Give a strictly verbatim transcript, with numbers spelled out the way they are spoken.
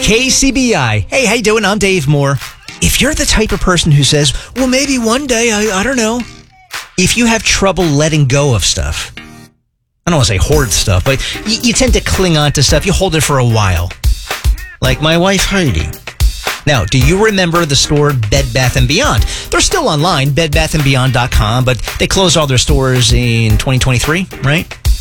K C B I. Hey, how you doing? I'm Dave Moore. If you're the type of person who says, well, maybe one day, I, I don't know. If you have trouble letting go of stuff, I don't want to say hoard stuff, but you, you tend to cling on to stuff. You hold it for a while. Like my wife, Heidi. Now, do you remember the store Bed Bath and Beyond? They're still online, bed bath and beyond dot com, but they closed all their stores in twenty twenty-three, right?